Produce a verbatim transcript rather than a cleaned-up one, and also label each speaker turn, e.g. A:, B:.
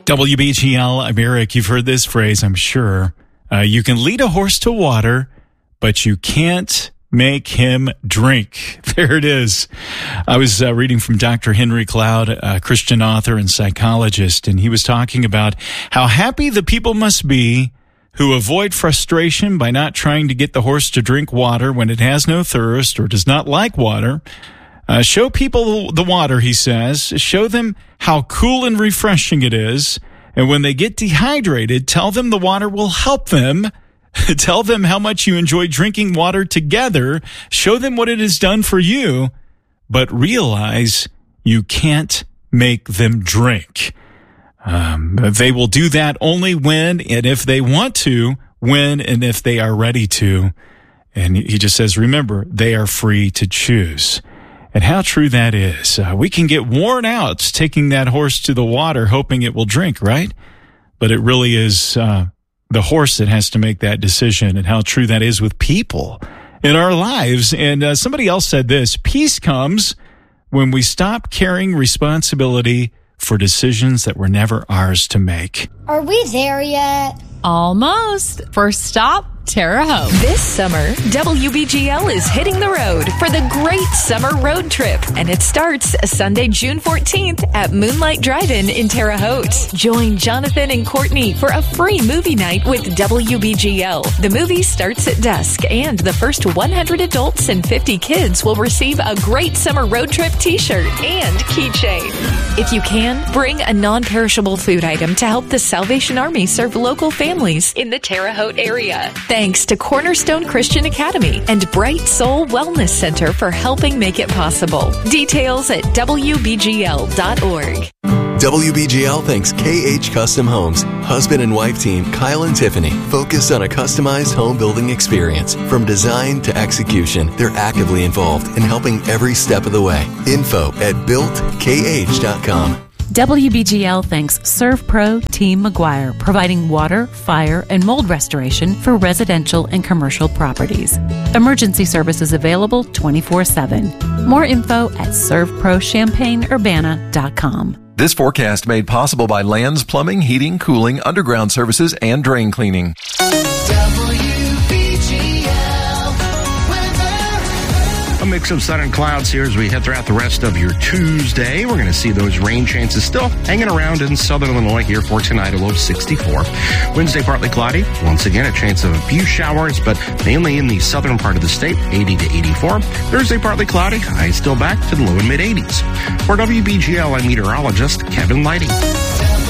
A: W B G L, I'm Eric. You've heard this phrase, I'm sure. Uh, you can lead a horse to water, but you can't make him drink. There it is. I was uh, reading from Doctor Henry Cloud, a Christian author and psychologist, and he was talking about how happy the people must be who avoid frustration by not trying to get the horse to drink water when it has no thirst or does not like water. Uh, show people the water, he says. Show them how cool and refreshing it is. And when they get dehydrated, tell them the water will help them. Tell them how much you enjoy drinking water together. Show them what it has done for you. But realize you can't make them drink. Um, they will do that only when and if they want to, when and if they are ready to. And he just says, remember, they are free to choose. And how true that is. Uh, we can get worn out taking that horse to the water, hoping it will drink, right? But it really is uh, the horse that has to make that decision, and how true that is with people in our lives. And uh, somebody else said this: peace comes when we stop carrying responsibility for decisions that were never ours to make.
B: Are we there yet?
C: Almost. First stop, Terre Haute.
D: This summer, W B G L is hitting the road for the Great Summer Road Trip, and it starts Sunday, June fourteenth at Moonlight Drive-In in Terre Haute. Join Jonathan and Courtney for a free movie night with W B G L. The movie starts at dusk, and the first one hundred adults and fifty kids will receive a Great Summer Road Trip t-shirt and keychain. If you can, bring a non-perishable food item to help the Salvation Army serve local families in the Terre Haute area. Thanks to Cornerstone Christian Academy and Bright Soul Wellness Center for helping make it possible. Details at W B G L dot org.
E: W B G L thanks K H Custom Homes. Husband and wife team Kyle and Tiffany focused on a customized home building experience. From design to execution, they're actively involved in helping every step of the way. Info at built k h dot com.
F: W B G L thanks ServPro Team McGuire, providing water, fire, and mold restoration for residential and commercial properties. Emergency services available twenty-four seven. More info at serve pro champaign urbana dot com.
G: This forecast made possible by Lands Plumbing, Heating, Cooling, Underground Services, and Drain Cleaning.
H: A mix of sun and clouds here as we head throughout the rest of your Tuesday. We're going to see those rain chances still hanging around in southern Illinois here for tonight, a low of sixty-four. Wednesday, partly cloudy. Once again, a chance of a few showers, but mainly in the southern part of the state, eighty to eighty-four. Thursday, partly cloudy. Highs still back to the low and mid eighties. For W B G L, I'm meteorologist Kevin Lighting.